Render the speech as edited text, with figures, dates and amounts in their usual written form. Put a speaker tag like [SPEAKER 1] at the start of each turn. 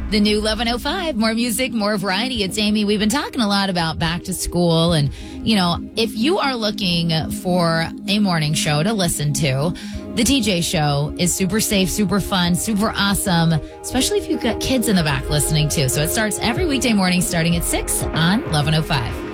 [SPEAKER 1] The new 1105, more music, more variety. It's Amy. We've been talking a lot about back to school. And, if you are looking for a morning show to listen to, the TJ Show is super safe, super fun, super awesome, especially if you've got kids in the back listening too. So it starts every weekday morning starting at 6 on 1105.